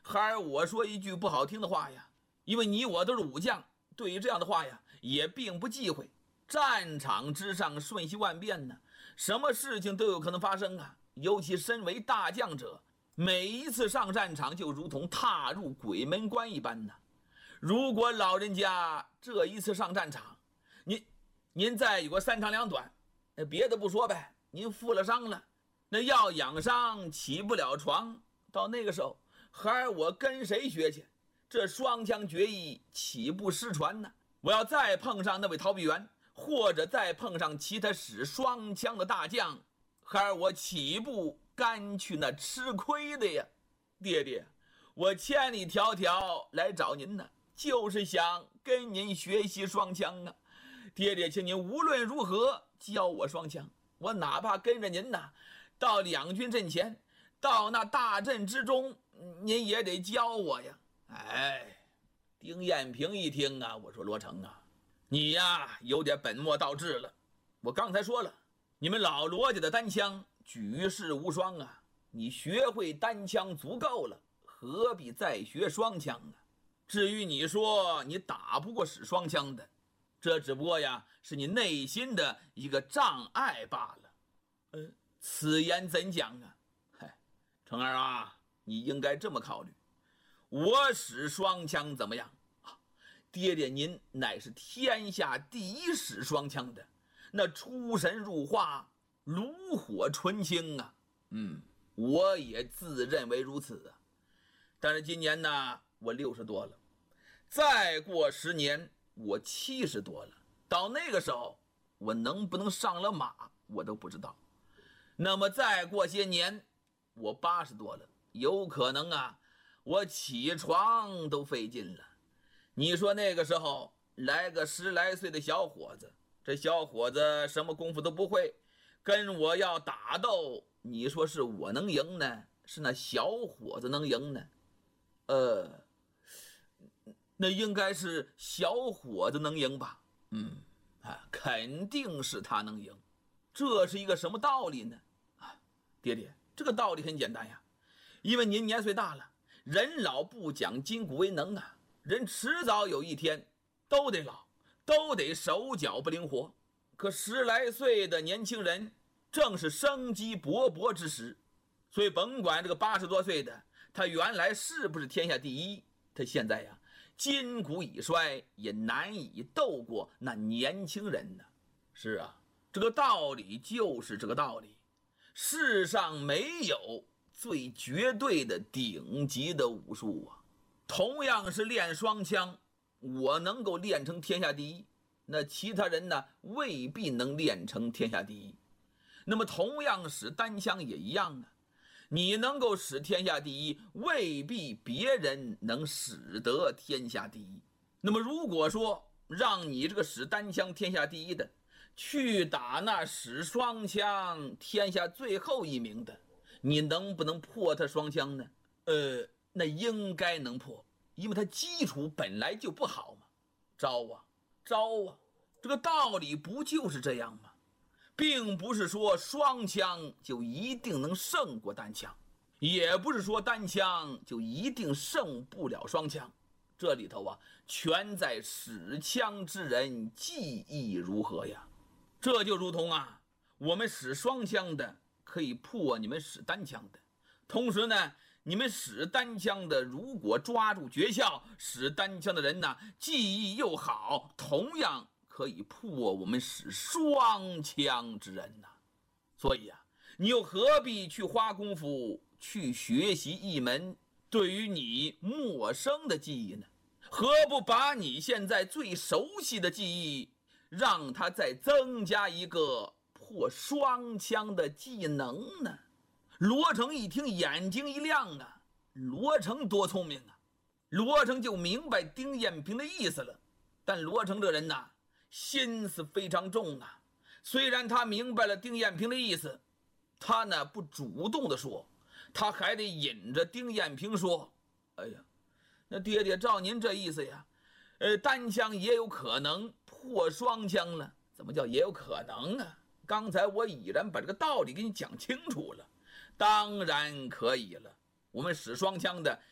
孩儿，我说一句不好听的话呀，因为你我都是武将，对于这样的话呀，也并不忌讳。战场之上瞬息万变呢，什么事情都有可能发生啊。尤其身为大将者，每一次上战场就如同踏入鬼门关一般呢。如果老人家这一次上战场，您再有个三长两短，别的不说呗，您负了伤了，那要养伤起不了床，到那个时候，孩儿我跟谁学去？这双枪决艺岂不失传呢？我要再碰上那位陶弼元，或者再碰上其他使双枪的大将，孩儿我岂不甘去那吃亏的呀？爹爹，我千里迢迢来找您呢，就是想跟您学习双枪啊。爹爹，请您无论如何教我双枪，我哪怕跟着您呢，到两军阵前，到那大阵之中，您也得教我呀。哎，丁彦平一听啊，我说罗成啊，你呀有点本末倒置了。我刚才说了，你们老罗家的单枪举世无双啊，你学会单枪足够了，何必再学双枪啊？至于你说你打不过使双枪的，这只不过呀是你内心的一个障碍罢了。此言怎讲啊？嗨，成儿啊，你应该这么考虑，我使双枪怎么样啊？爹爹您乃是天下第一使双枪的，那出神入化，炉火纯青啊。我也自认为如此啊。但是今年呢，我60多了，再过10年我70多了，到那个时候我能不能上了马我都不知道。那么再过些年我80多了，有可能啊我起床都费劲了。你说那个时候来个10来岁的小伙子，这小伙子什么功夫都不会，跟我要打斗，你说是我能赢呢，是那小伙子能赢呢？那应该是小伙子能赢吧？肯定是他能赢。这是一个什么道理呢？爹爹，这个道理很简单呀，因为您年岁大了，人老不讲筋骨为能啊，人迟早有一天都得老，都得手脚不灵活。可10来岁的年轻人正是生机勃勃之时，所以甭管这个80多岁的他原来是不是天下第一，他现在呀筋骨已衰，也难以斗过那年轻人呢。是啊，这个道理就是这个道理。世上没有最绝对的顶级的武术啊。同样是练双枪，我能够练成天下第一，那其他人呢未必能练成天下第一。那么同样使单枪也一样啊，你能够使天下第一，未必别人能使得天下第一。那么如果说让你这个使单枪天下第一的去打那使双枪天下最后一名的，你能不能破他双枪呢？那应该能破，因为他基础本来就不好嘛。招啊，这个道理不就是这样吗？并不是说双枪就一定能胜过单枪，也不是说单枪就一定胜不了双枪。这里头啊，全在使枪之人技艺如何呀。这就如同啊，我们使双枪的可以破你们使单枪的，同时呢，你们使单枪的如果抓住诀窍，使单枪的人呢技艺又好，同样可以破我们使双枪之人呐。所以啊，你又何必去花功夫去学习一门对于你陌生的技艺呢？何不把你现在最熟悉的技艺让他再增加一个破双枪的技能呢？罗成一听，眼睛一亮啊，罗成多聪明啊！罗成就明白丁彦平的意思了。但罗成这人呐，心思非常重啊。虽然他明白了丁彦平的意思，他呢不主动的说，他还得引着丁彦平说：“哎呀，那爹爹照您这意思呀，单枪也有可能破双枪了。怎么叫也有可能啊？刚才我已然把这个道理给你讲清楚了。当然可以了，我们使双枪的